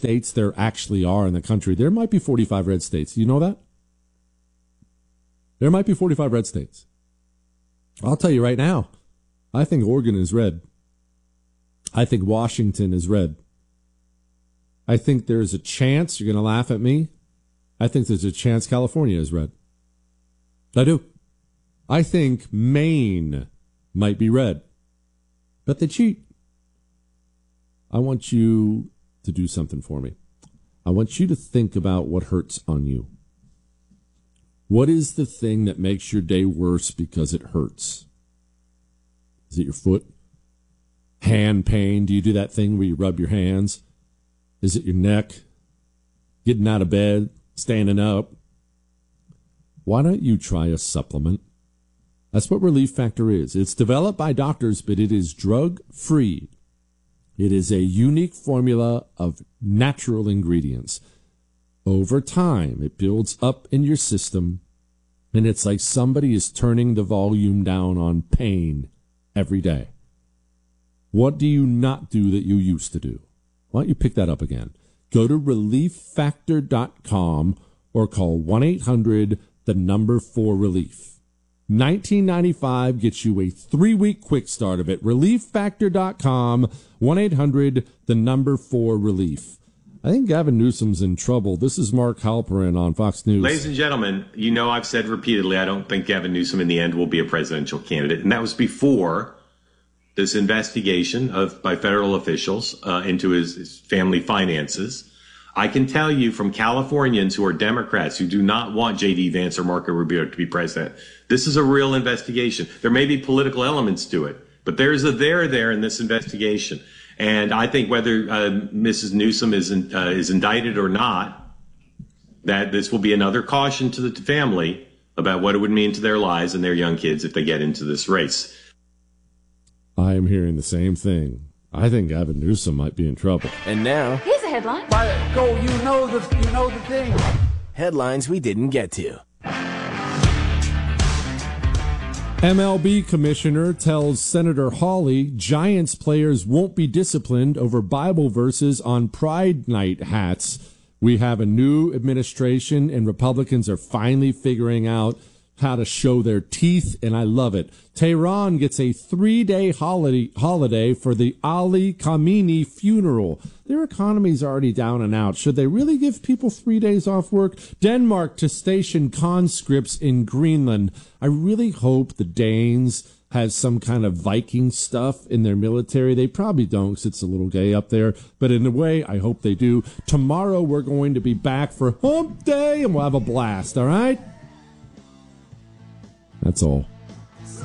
states there actually are in the country. There might be 45 red states. You know that? There might be 45 red states. I'll tell you right now, I think Oregon is red. I think Washington is red. I think there's a chance, you're going to laugh at me, I think there's a chance California is red. I do. I think Maine might be red. But they cheat. I want you to do something for me. I want you to think about what hurts on you. What is the thing that makes your day worse because it hurts? Is it your foot? Hand pain? Do you do that thing where you rub your hands? Is it your neck? Getting out of bed? Standing up? Why don't you try a supplement? That's what Relief Factor is. It's developed by doctors, but it is drug-free. It is a unique formula of natural ingredients. Over time, it builds up in your system, and it's like somebody is turning the volume down on pain every day. What do you not do that you used to do? Why don't you pick that up again? Go to ReliefFactor.com or call 1-800-4RELIEF. $19.95 gets you a 3-week quick start of it. ReliefFactor.com, 1-800-4RELIEF. I think Gavin Newsom's in trouble. This is Mark Halperin on Fox News. Ladies and gentlemen, you know I've said repeatedly I don't think Gavin Newsom in the end will be a presidential candidate. And that was before this investigation by federal officials into his family finances. I can tell you from Californians who are Democrats who do not want J.D. Vance or Marco Rubio to be president, this is a real investigation. There may be political elements to it, but there's a there in this investigation. And I think whether Mrs. Newsom is indicted or not, that this will be another caution to the family about what it would mean to their lives and their young kids if they get into this race. I am hearing the same thing. I think Gavin Newsom might be in trouble. And now, here's a headline. Go, you know the thing. Headlines we didn't get to. MLB commissioner tells Senator Hawley Giants players won't be disciplined over Bible verses on Pride Night hats. We have a new administration, and Republicans are finally figuring out how to show their teeth, and I love it. Tehran gets a 3-day holiday for the Ali Khamenei funeral. Their economy's already down and out. Should they really give people 3 days off work? Denmark to station conscripts in Greenland. I really hope the Danes have some kind of Viking stuff in their military. They probably don't because it's a little gay up there. But in a way, I hope they do. Tomorrow we're going to be back for Hump Day, and we'll have a blast, all right? That's all.